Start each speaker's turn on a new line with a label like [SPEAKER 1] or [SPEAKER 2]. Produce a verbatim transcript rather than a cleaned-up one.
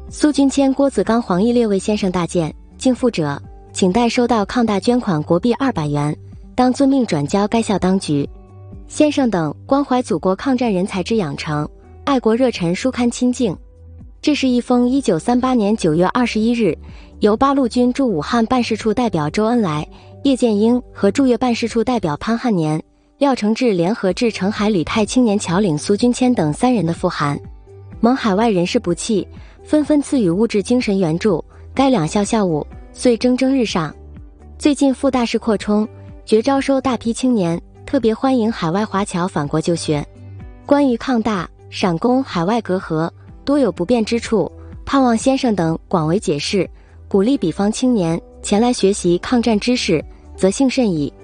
[SPEAKER 1] 苏君谦、郭子刚、黄奕列位先生大见，敬附者，请代收到抗大捐款国币二百元，当遵命转交该校当局。先生等关怀祖国抗战人才之养成，爱国热忱书刊亲敬。这是一封一九三八年九月二十一日，由八路军驻武汉办事处代表周恩来、叶剑英和驻粤办事处代表潘汉年、廖承志联合致澄海旅泰青年侨领苏君谦等三人的复函。蒙海外人士不弃，纷纷赐予物质精神援助，该两校校务遂蒸蒸日上。最近复大势扩充，绝招收大批青年，特别欢迎海外华侨返国就学。关于抗大、闪攻海外隔阂，多有不便之处，盼望先生等广为解释，鼓励彼方青年前来学习抗战知识，则幸甚矣。